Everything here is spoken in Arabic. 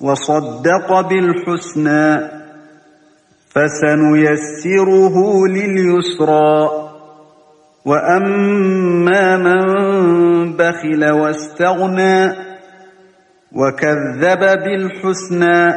وصدق بالحسنى فسنيسره لليسرى وأما من بخل واستغنى وكذب بالحسنى